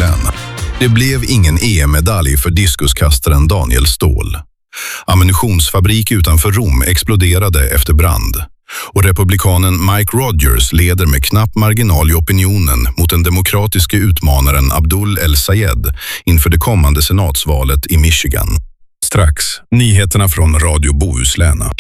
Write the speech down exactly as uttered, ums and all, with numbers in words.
Bohuslän. Det blev ingen E M-medalj för diskuskastaren Daniel Ståhl. Ammunitionsfabrik utanför Rom exploderade efter brand. Och republikanen Mike Rogers leder med knapp marginal i opinionen mot den demokratiska utmanaren Abdul El-Sayed inför det kommande senatsvalet i Michigan. Strax, nyheterna från Radio Bohuslän.